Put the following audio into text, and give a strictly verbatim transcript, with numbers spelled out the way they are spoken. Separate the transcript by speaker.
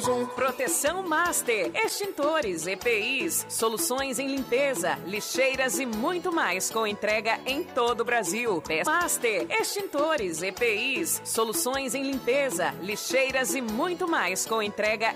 Speaker 1: Samsung.
Speaker 2: Proteção Master, extintores, E P Is, soluções em limpeza, lixeiras e muito mais com entrega em todo o Brasil. Master, extintores, E P Is, soluções em limpeza, lixeiras e muito mais com entrega